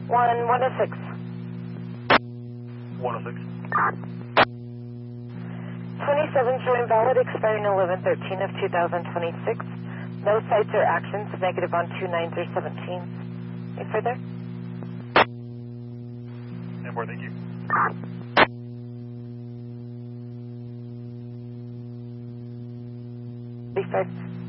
106. 106. 27 show invalid, expiring 11/13 of 2026. No sites or actions, negative on 29s or 17s. Any further? No more, thank you. Be fixed.